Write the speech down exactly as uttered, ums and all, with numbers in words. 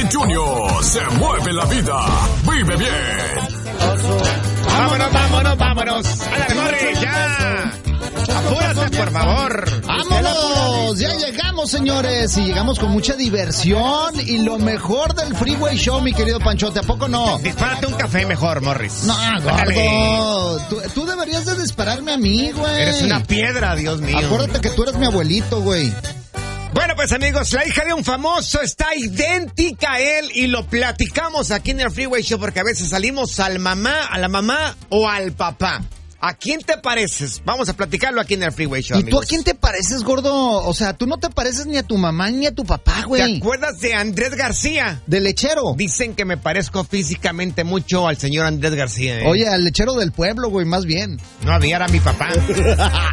Junior se mueve la vida. Vive bien. Vámonos, vámonos, vámonos. A la corre, ya. Apúrate, por favor. ¡Vámonos! Ya llegamos, señores. Y llegamos con mucha diversión. Y lo mejor del Freeway Show, mi querido Panchote. ¿A poco no? Dispárate un café mejor, Morris. No, gordo. Tú, tú deberías de dispararme a mí, güey. Eres una piedra, Dios mío. Acuérdate que tú eres mi abuelito, güey. Bueno, pues amigos, la hija de un famoso está idéntica a él y lo platicamos aquí en el Freeway Show porque a veces salimos al mamá, a la mamá o al papá. ¿A quién te pareces? Vamos a platicarlo aquí en el Freeway Show, ¿Y amigos. tú a quién te pareces, gordo? O sea, tú no te pareces ni a tu mamá ni a tu papá, güey. ¿Te acuerdas de Andrés García? ¿De lechero? Dicen que me parezco físicamente mucho al señor Andrés García, ¿eh? Oye, al lechero del pueblo, güey, más bien. No había, era mi papá.